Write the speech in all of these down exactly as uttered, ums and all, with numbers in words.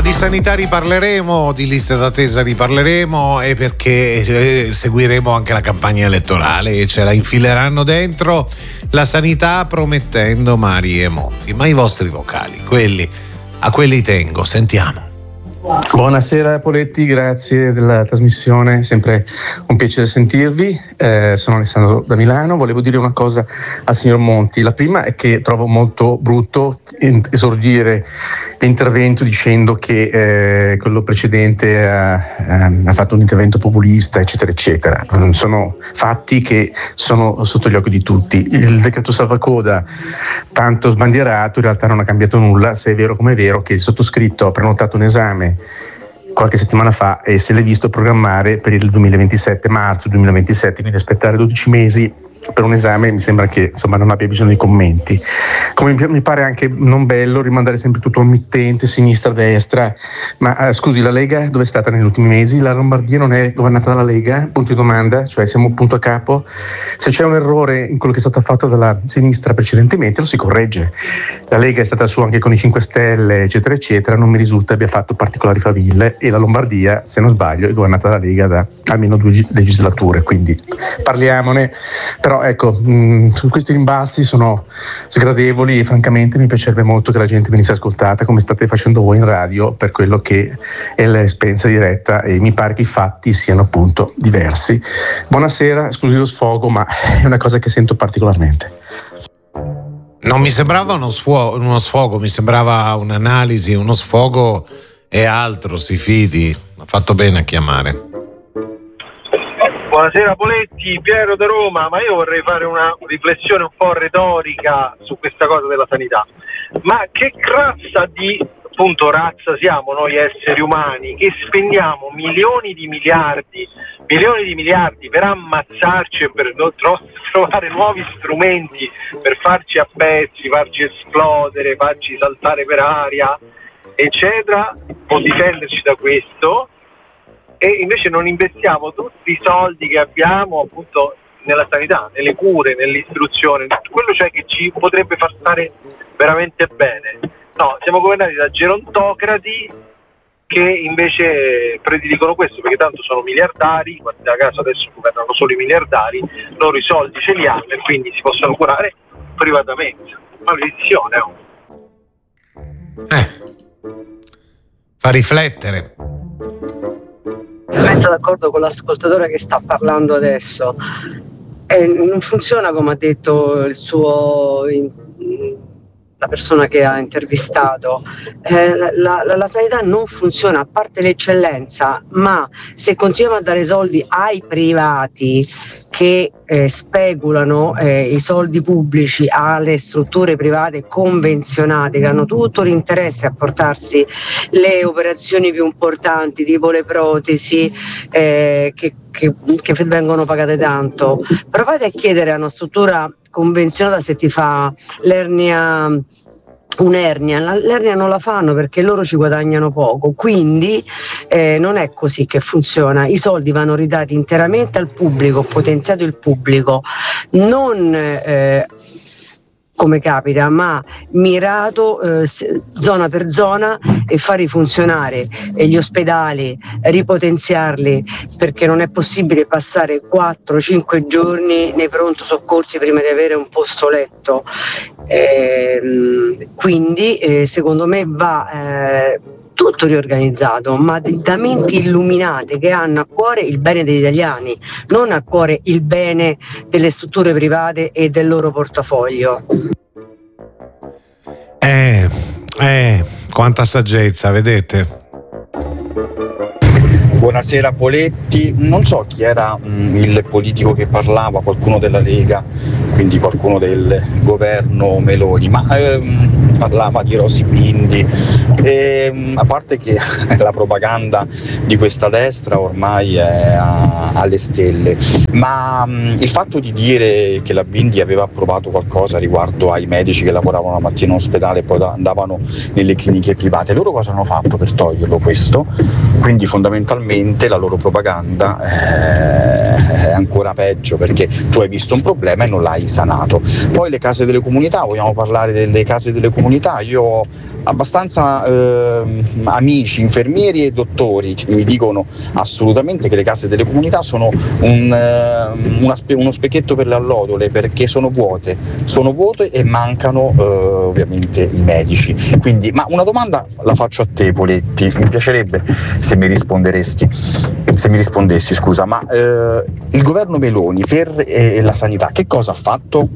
di sanità riparleremo, di liste d'attesa riparleremo, e perché eh, seguiremo anche la campagna elettorale e ce la infileranno dentro la sanità promettendo mari e monti. Ma i vostri vocali, quelli, a quelli tengo, sentiamo. Buonasera Poletti, grazie della trasmissione, sempre un piacere sentirvi. Eh, sono Alessandro da Milano. Volevo dire una cosa al signor Monti. La prima è che trovo molto brutto esordire l'intervento dicendo che eh, quello precedente ha, ha fatto un intervento populista, eccetera eccetera. Sono fatti che sono sotto gli occhi di tutti. Il decreto salvacoda, tanto sbandierato, in realtà non ha cambiato nulla, se è vero come è vero che il sottoscritto ha prenotato un esame qualche settimana fa e se l'è visto programmare per il duemilaventisette, marzo duemilaventisette, quindi aspettare dodici mesi per un esame mi sembra che insomma non abbia bisogno di commenti. Come mi pare anche non bello rimandare sempre tutto al mittente, sinistra, destra, ma eh, scusi, la Lega dove è stata negli ultimi mesi? La Lombardia non è governata dalla Lega? Punto di domanda, cioè siamo punto a capo. Se c'è un errore in quello che è stato fatto dalla sinistra precedentemente lo si corregge. La Lega è stata su anche con i cinque Stelle, eccetera eccetera, non mi risulta abbia fatto particolari faville, e la Lombardia, se non sbaglio, è governata dalla Lega da almeno due legislature, quindi parliamone. Però ecco, mh, questi rimbalzi sono sgradevoli e francamente mi piacerebbe molto che la gente venisse ascoltata come state facendo voi in radio per quello che è l'esperienza diretta, e mi pare che i fatti siano appunto diversi. Buonasera, scusi lo sfogo, ma è una cosa che sento particolarmente. Non mi sembrava uno sfogo, uno sfogo, mi sembrava un'analisi. Uno sfogo è altro, si fidi. Ha fatto bene a chiamare. Buonasera Poletti, Piero da Roma, ma io vorrei fare una riflessione un po' retorica su questa cosa della sanità. Ma che razza di, appunto, razza siamo noi esseri umani che spendiamo milioni di miliardi, milioni di miliardi per ammazzarci e per trovare nuovi strumenti per farci a pezzi, farci esplodere, farci saltare per aria, eccetera, o difenderci da questo? E invece non investiamo tutti i soldi che abbiamo appunto nella sanità, nelle cure, nell'istruzione, tutto quello, cioè, che ci potrebbe far stare veramente bene. No, siamo governati da gerontocrati che invece prediligono questo, perché tanto sono miliardari, guarda caso adesso governano solo i miliardari, loro i soldi ce li hanno e quindi si possono curare privatamente. Maledizione. Oh. Eh, fa riflettere. Mi metto d'accordo con l'ascoltatore che sta parlando adesso. E non funziona come ha detto il suo, la persona che ha intervistato. Eh, la, la, la sanità non funziona, a parte l'eccellenza, ma se continuiamo a dare soldi ai privati che eh, speculano eh, i soldi pubblici alle strutture private convenzionate, che hanno tutto l'interesse a portarsi le operazioni più importanti, tipo le protesi, eh, che, che, che vengono pagate tanto. Provate a chiedere a una struttura convenzionata se ti fa l'ernia, un'ernia, l'ernia non la fanno perché loro ci guadagnano poco, quindi eh, non è così che funziona. I soldi vanno ridati interamente al pubblico, potenziato il pubblico, non eh, come capita, ma mirato eh, zona per zona, e far rifunzionare gli ospedali, ripotenziarli, perché non è possibile passare quattro cinque giorni nei pronto soccorsi prima di avere un posto letto. Eh, quindi eh, secondo me va eh, tutto riorganizzato, ma da menti illuminate che hanno a cuore il bene degli italiani, non a cuore il bene delle strutture private e del loro portafoglio. Eh, eh, quanta saggezza, vedete? Buonasera Poletti, non so chi era mh, il politico che parlava, qualcuno della Lega, quindi qualcuno del governo Meloni, ma ehm, parlava di Rosy Bindi, e, a parte che la propaganda di questa destra ormai è a, alle stelle, ma mh, il fatto di dire che la Bindi aveva approvato qualcosa riguardo ai medici che lavoravano la mattina in ospedale e poi andavano nelle cliniche private, loro cosa hanno fatto per toglierlo questo? Quindi fondamentalmente la loro propaganda eh, è ancora peggio, perché tu hai visto un problema e non l'hai sanato. Poi le case delle comunità, vogliamo parlare delle case delle comunità? comunità. Io ho abbastanza eh, amici, infermieri e dottori che mi dicono assolutamente che le case delle comunità sono un, eh, una spe- uno specchietto per le allodole, perché sono vuote, sono vuote e mancano eh, ovviamente i medici. Quindi, ma una domanda la faccio a te, Poletti, mi piacerebbe se mi risponderesti, se mi rispondessi, scusa, ma eh, il governo Meloni per eh, la sanità che cosa ha fatto?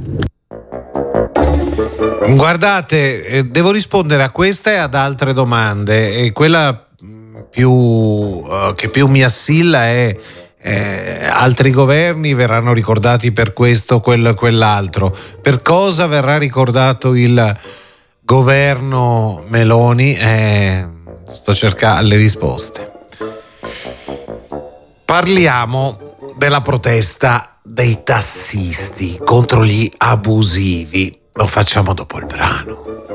Guardate, eh, devo rispondere a questa e ad altre domande, e quella più uh, che più mi assilla è eh, altri governi verranno ricordati per questo, quello e quell'altro. Per cosa verrà ricordato il governo Meloni? Eh, sto cercando le risposte. Parliamo della protesta dei tassisti contro gli abusivi. Lo facciamo dopo il brano.